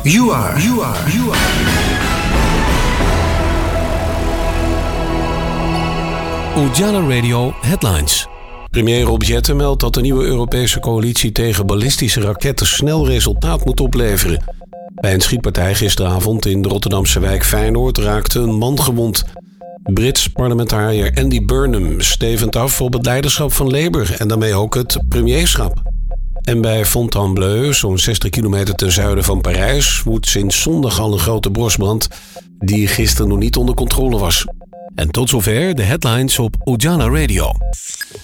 You are. Ujala Radio Headlines. Premier Rob Jetten meldt dat de nieuwe Europese coalitie tegen ballistische raketten snel resultaat moet opleveren. Bij een schietpartij gisteravond in de Rotterdamse wijk Feyenoord raakte een man gewond. Brits parlementariër Andy Burnham stevend af op het leiderschap van Labour en daarmee ook het premierschap. En bij Fontainebleau, zo'n 60 kilometer ten zuiden van Parijs, woedt sinds zondag al een grote bosbrand die gisteren nog niet onder controle was. En tot zover de headlines op Ujala Radio.